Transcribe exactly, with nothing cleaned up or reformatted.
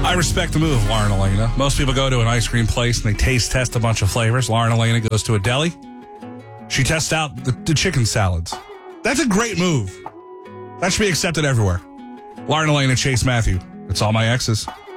I respect the move, Lauren Elena. Most people go to an ice cream place and they taste test a bunch of flavors. Lauren Elena goes to a deli. She tests out the, the chicken salads. That's a great move. That should be accepted everywhere. Lauren Elena, Chase Matthew. It's all my exes.